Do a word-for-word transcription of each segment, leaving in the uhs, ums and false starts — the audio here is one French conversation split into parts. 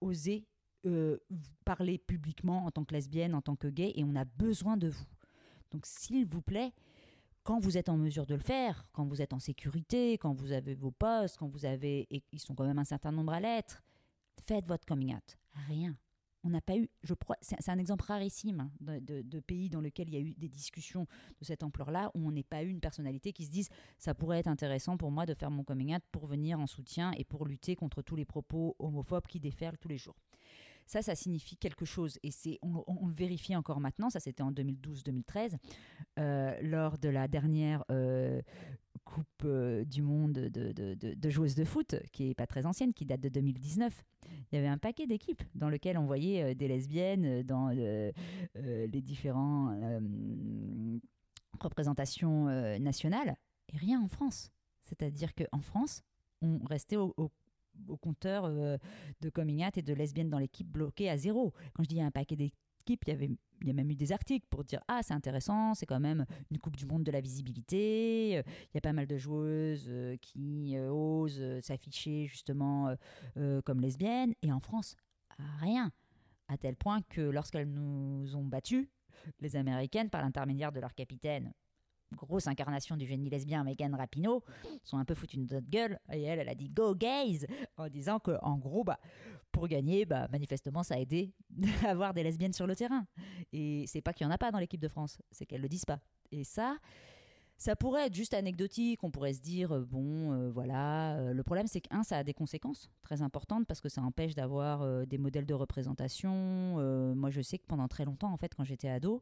oser euh, parler publiquement en tant que lesbienne, en tant que gay, et on a besoin de vous. Donc s'il vous plaît, quand vous êtes en mesure de le faire, quand vous êtes en sécurité, quand vous avez vos postes, quand vous avez, et ils sont quand même un certain nombre à l'être, faites votre coming out. Rien. On n'a pas eu, je crois, c'est, c'est un exemple rarissime hein, de, de, de pays dans lequel il y a eu des discussions de cette ampleur-là, où on n'ait pas eu une personnalité qui se dise ça pourrait être intéressant pour moi de faire mon coming out pour venir en soutien et pour lutter contre tous les propos homophobes qui déferlent tous les jours. Ça, ça signifie quelque chose. Et c'est, on, on le vérifie encore maintenant, ça c'était en deux mille douze deux mille treize, euh, lors de la dernière euh, Coupe euh, du Monde de, de, de, de joueuses de foot, qui n'est pas très ancienne, qui date de deux mille dix-neuf. Il y avait un paquet d'équipes dans lesquelles on voyait euh, des lesbiennes dans euh, euh, les différentes euh, représentations euh, nationales, et rien en France. C'est-à-dire qu'en France, on restait au, au au compteur euh, de coming out et de lesbiennes dans l'équipe bloqué à zéro. Quand je dis il y a un paquet d'équipes, il y avait il y a même eu des articles pour dire ah c'est intéressant, c'est quand même une coupe du monde de la visibilité, il y a pas mal de joueuses euh, qui euh, osent euh, s'afficher justement euh, euh, comme lesbiennes, et en France rien, à tel point que lorsqu'elles nous ont battus, les Américaines, par l'intermédiaire de leur capitaine, grosse incarnation du génie lesbien Megan Rapinoe, sont un peu foutus de notre gueule, et elle, elle a dit go gays, en disant que en gros bah pour gagner, bah manifestement ça a aidé à avoir des lesbiennes sur le terrain, et c'est pas qu'il y en a pas dans l'équipe de France, c'est qu'elles le disent pas. Et ça ça pourrait être juste anecdotique, on pourrait se dire euh, bon euh, voilà, euh, le problème c'est qu'un, ça a des conséquences très importantes parce que ça empêche d'avoir euh, des modèles de représentation. Euh, moi je sais que pendant très longtemps en fait, quand j'étais ado,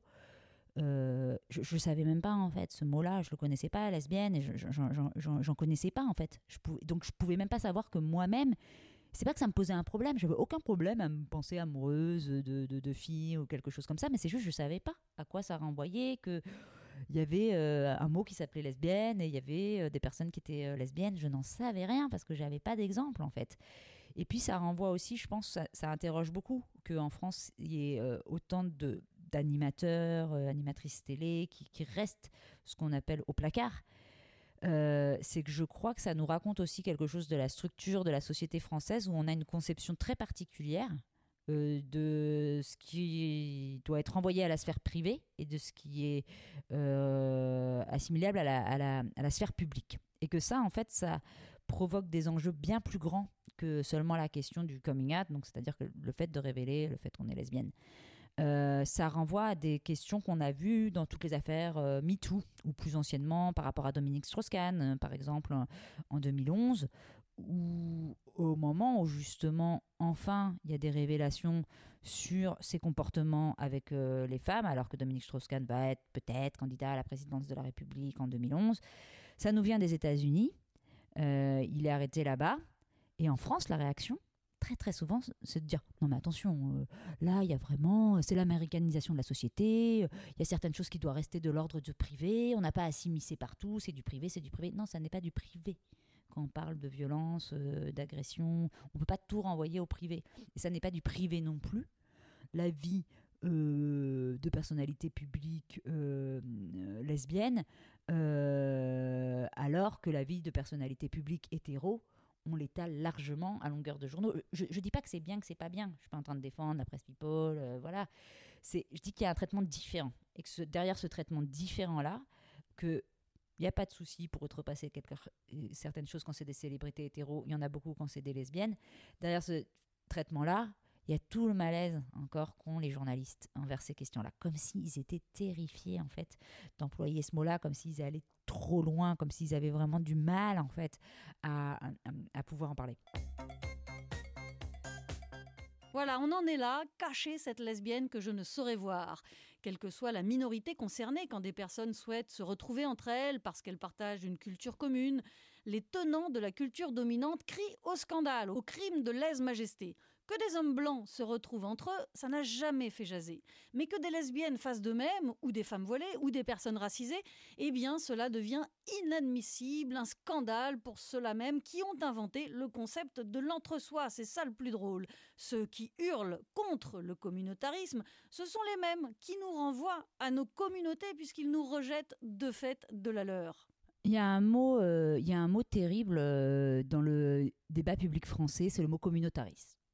Euh, je, je savais même pas en fait ce mot-là, je le connaissais pas, lesbienne, et je, je, j'en, j'en, j'en connaissais pas en fait. Je pouvais, donc je pouvais même pas savoir que moi-même, c'est pas que ça me posait un problème, j'avais aucun problème à me penser amoureuse de, de, de filles ou quelque chose comme ça, mais c'est juste je savais pas à quoi ça renvoyait, que il y avait euh, un mot qui s'appelait lesbienne et il y avait euh, des personnes qui étaient euh, lesbiennes, je n'en savais rien parce que j'avais pas d'exemple en fait. Et puis ça renvoie aussi, je pense, ça, ça interroge beaucoup qu'en France il y ait euh, autant de d'animateurs, euh, animatrices télé qui, qui restent ce qu'on appelle au placard. Euh, c'est que je crois que ça nous raconte aussi quelque chose de la structure de la société française, où on a une conception très particulière euh, de ce qui doit être envoyé à la sphère privée et de ce qui est euh, assimilable à la, à, la, à la sphère publique. Et que ça, en fait, ça provoque des enjeux bien plus grands que seulement la question du coming out, donc c'est-à-dire que le fait de révéler le fait qu'on est lesbienne. Euh, ça renvoie à des questions qu'on a vues dans toutes les affaires euh, MeToo, ou plus anciennement par rapport à Dominique Strauss-Kahn, euh, par exemple, en, en deux mille onze, où au moment où justement, enfin, il y a des révélations sur ses comportements avec euh, les femmes, alors que Dominique Strauss-Kahn va être peut-être candidat à la présidence de la République en deux mille onze, ça nous vient des États-Unis, euh, il est arrêté là-bas, et en France, la réaction, très très souvent, c'est de dire non mais attention, euh, là il y a vraiment, c'est l'américanisation de la société, euh, il y a certaines choses qui doivent rester de l'ordre du privé, on n'a pas à s'immiscer partout, c'est du privé, c'est du privé. Non, ça n'est pas du privé. Quand on parle de violence, euh, d'agression, on ne peut pas tout renvoyer au privé. Et ça n'est pas du privé non plus. La vie euh, de personnalités publiques euh, euh, lesbiennes, euh, alors que la vie de personnalités publiques hétéros, on l'étale largement à longueur de journaux. Je ne dis pas que c'est bien, que c'est pas bien. Je suis pas en train de défendre la presse people, euh, voilà. C'est, je dis qu'il y a un traitement différent. Et que ce, derrière ce traitement différent-là, qu'il n'y a pas de souci pour outrepasser quelque, certaines choses quand c'est des célébrités hétéros. Il y en a beaucoup quand c'est des lesbiennes. Derrière ce traitement-là, il y a tout le malaise encore qu'ont les journalistes envers ces questions-là. Comme s'ils étaient terrifiés, en fait, d'employer ce mot-là, comme s'ils allaient trop loin, comme s'ils avaient vraiment du mal, en fait, à, à, à pouvoir en parler. Voilà, on en est là, cacher cette lesbienne que je ne saurais voir. Quelle que soit la minorité concernée, quand des personnes souhaitent se retrouver entre elles parce qu'elles partagent une culture commune, les tenants de la culture dominante crient au scandale, au crime de lèse-majesté. Que des hommes blancs se retrouvent entre eux, ça n'a jamais fait jaser. Mais que des lesbiennes fassent de même, ou des femmes voilées, ou des personnes racisées, eh bien cela devient inadmissible, un scandale pour ceux-là même qui ont inventé le concept de l'entre-soi. C'est ça le plus drôle. Ceux qui hurlent contre le communautarisme, ce sont les mêmes qui nous renvoient à nos communautés puisqu'ils nous rejettent de fait de la leur. Il y a un mot, euh, il y a un mot terrible euh, dans le débat public français, c'est le mot communautariste.